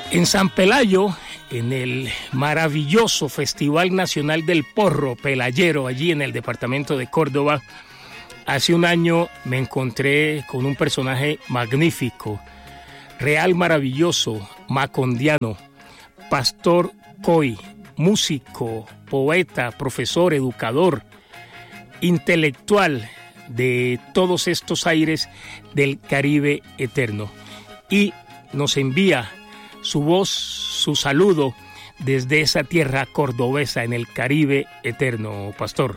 En San Pelayo, en el maravilloso Festival Nacional del Porro Pelayero, allí en el departamento de Córdoba, hace un año me encontré con un personaje magnífico, real maravilloso, macondiano, Pastor Coy, músico, poeta, profesor, educador, intelectual de todos estos aires del Caribe eterno. Y nos envía su voz, su saludo desde esa tierra cordobesa en el Caribe eterno, Pastor.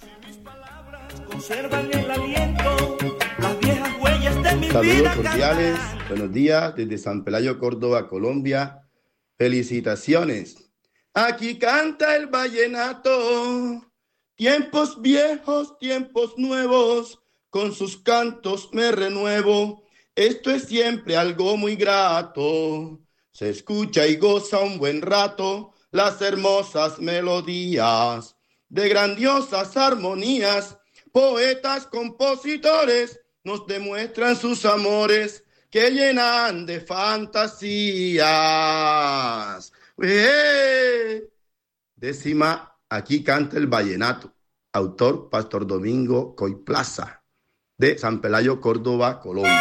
Saludos cordiales, buenos días desde San Pelayo, Córdoba, Colombia. Felicitaciones. Aquí canta el vallenato, tiempos viejos, tiempos nuevos, con sus cantos me renuevo. Esto es siempre algo muy grato. Se escucha y goza un buen rato las hermosas melodías de grandiosas armonías. Poetas, compositores nos demuestran sus amores que llenan de fantasías. Décima, aquí canta el vallenato. Autor, Pastor Domingo Coy Plaza, de San Pelayo, Córdoba, Colombia.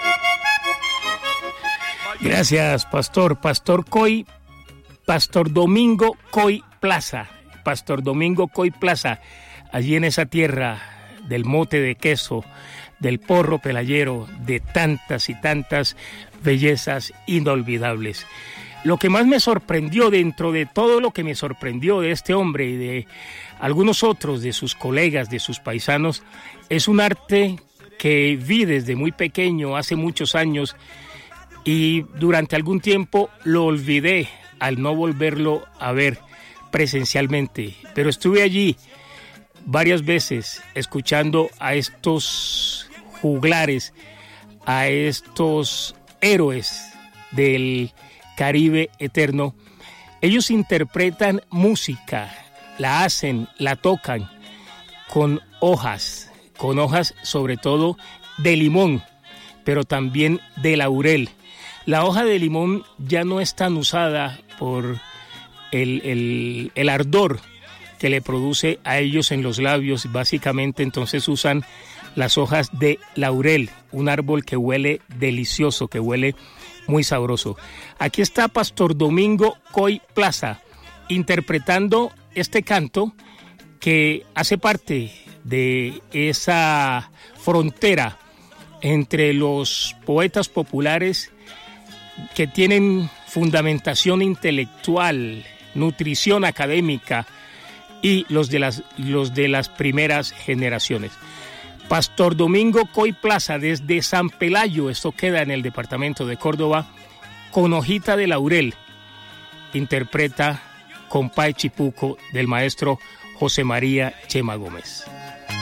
Gracias, Pastor. Pastor Coy, Pastor Domingo Coy Plaza. Pastor Domingo Coy Plaza, allí en esa tierra del mote de queso, del porro pelayero, de tantas y tantas bellezas inolvidables. Lo que más me sorprendió dentro de todo lo que me sorprendió de este hombre y de algunos otros de sus colegas, de sus paisanos, es un arte que vi desde muy pequeño, hace muchos años, y durante algún tiempo lo olvidé al no volverlo a ver presencialmente, pero estuve allí varias veces escuchando a estos juglares, a estos héroes del Caribe eterno. Ellos interpretan música, la hacen, la tocan con hojas sobre todo de limón, pero también de laurel. La hoja de limón ya no es tan usada por el ardor que le produce a ellos en los labios. Básicamente entonces usan las hojas de laurel, un árbol que huele delicioso, que huele muy sabroso. Aquí está Pastor Domingo Coy Plaza interpretando este canto que hace parte de esa frontera entre los poetas populares que tienen fundamentación intelectual, nutrición académica, y los de las primeras generaciones. Pastor Domingo Coy Plaza desde San Pelayo, esto queda en el departamento de Córdoba, con hojita de laurel, interpreta Compay Chipuco del maestro José María Chema Gómez.